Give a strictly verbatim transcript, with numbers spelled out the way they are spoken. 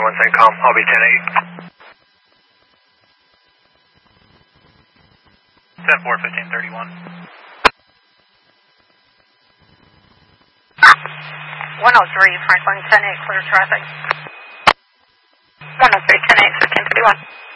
one, CENTCOM. I'll be ten eight. ten four, fifteen thirty-one. one oh three, Franklin, ten eight, clear traffic. one oh three, ten eight, fifteen thirty-one.